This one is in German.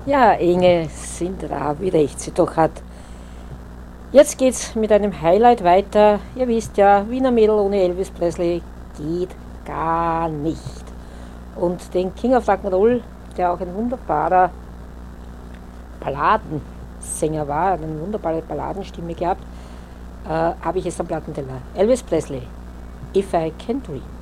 Ja, Inge Sindra, wie recht sie doch hat. Jetzt geht's mit einem Highlight weiter. Ihr wisst ja, Wiener Mädel ohne Elvis Presley geht gar nicht. Und den King of Rock'n'Roll, der auch ein wunderbarer Balladensänger war, eine wunderbare Balladenstimme gehabt, habe ich jetzt am Plattenteller. Elvis Presley, If I Can Dream.